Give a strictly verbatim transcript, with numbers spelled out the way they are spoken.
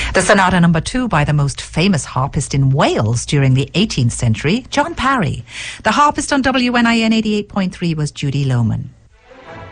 The sonata number two by the most famous harpist in Wales during the eighteenth century, John Parry. The harpist on W N I N eighty-eight point three was Judy Lohman.